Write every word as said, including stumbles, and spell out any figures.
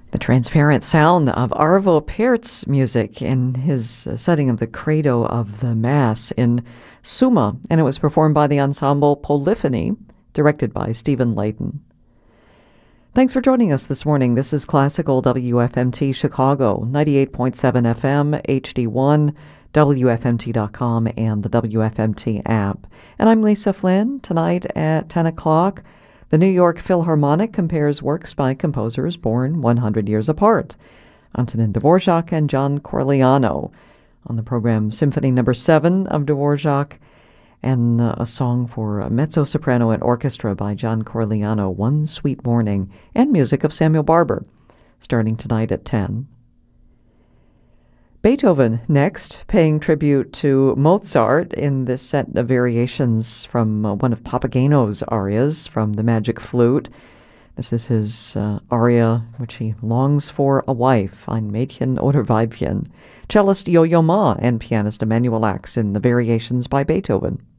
The transparent sound of Arvo Pärt's music in his uh, setting of the Credo of the Mass in Summa, and it was performed by the ensemble Polyphony, directed by Stephen Layton. Thanks for joining us this morning. This is Classical W F M T Chicago, ninety-eight point seven F M, H D one, W F M T dot com, and the W F M T app. And I'm Lisa Flynn. Tonight at ten o'clock, the New York Philharmonic compares works by composers born one hundred years apart, Antonin Dvorak and John Corigliano. On the program, Symphony Number seven of Dvorak, and uh, a song for uh, mezzo-soprano and orchestra by John Corigliano, One Sweet Morning, and music of Samuel Barber, starting tonight at ten. Beethoven next, paying tribute to Mozart in this set of variations from uh, one of Papageno's arias from The Magic Flute. This is his uh, aria, which he longs for a wife, Ein Mädchen oder Weibchen. Cellist Yo-Yo Ma and pianist Emanuel Ax in the variations by Beethoven.